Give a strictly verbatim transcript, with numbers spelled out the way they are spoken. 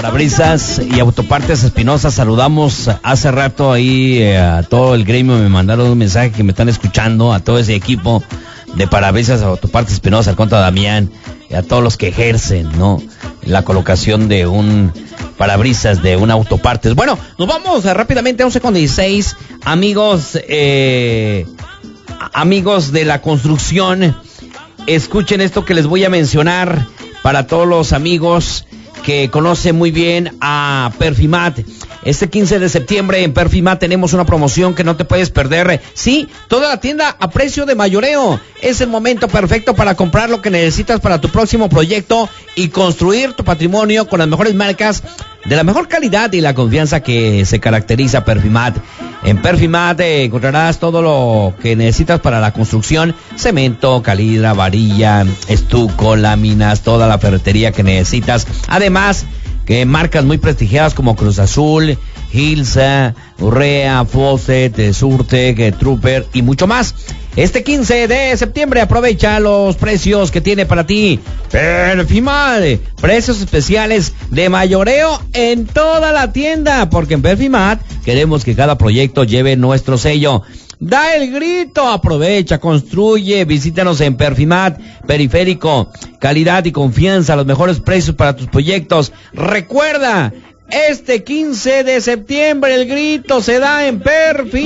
Parabrisas y Autopartes Espinosa. Saludamos hace rato ahí eh, a todo el gremio. Me mandaron un mensaje que me están escuchando, a todo ese equipo de Parabrisas, Autopartes Espinosa, al contra Damián, y a todos los que ejercen, ¿no?, la colocación de un parabrisas, de un autopartes. Bueno, nos vamos eh, rápidamente a once con dieciséis. Amigos, eh, amigos de la construcción, escuchen esto que les voy a mencionar para todos los amigos que conocen muy bien a Perfimat. Este quince de septiembre en Perfimat tenemos una promoción que no te puedes perder. Sí, toda la tienda a precio de mayoreo. Es el momento perfecto para comprar lo que necesitas para tu próximo proyecto y construir tu patrimonio con las mejores marcas de la mejor calidad y la confianza que se caracteriza a Perfimat. En Perfimat eh, encontrarás todo lo que necesitas para la construcción: cemento, calidra, varilla, estuco, láminas, toda la ferretería que necesitas. Además, que marcas muy prestigiadas como Cruz Azul, Hilsa, Urrea, Fawcett, Surtec, Trooper y mucho más. Este quince de septiembre aprovecha los precios que tiene para ti Perfimat. Precios especiales de mayoreo en toda la tienda, porque en Perfimat queremos que cada proyecto lleve nuestro sello. Da el grito, aprovecha, construye, visítanos en Perfimat, Periférico, calidad y confianza, los mejores precios para tus proyectos. Recuerda, este quince de septiembre el grito se da en Perfimat.